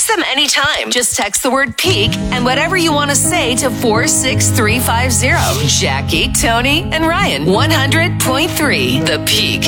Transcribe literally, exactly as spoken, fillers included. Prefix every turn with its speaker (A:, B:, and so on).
A: them anytime. Just text the word peak and whatever you want to say to four six three five zero. Jackie, Tony, and Ryan, one hundred point three The Peak.